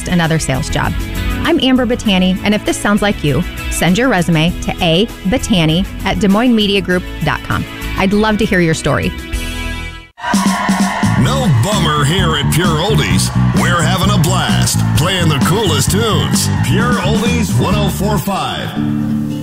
just another sales job. I'm Amber Battani, and if this sounds like you, send your resume to abattani@DesMoinesMediaGroup.com. I'd love to hear your story. No bummer here at Pure Oldies. We're having a blast playing the coolest tunes. Pure Oldies 104.5.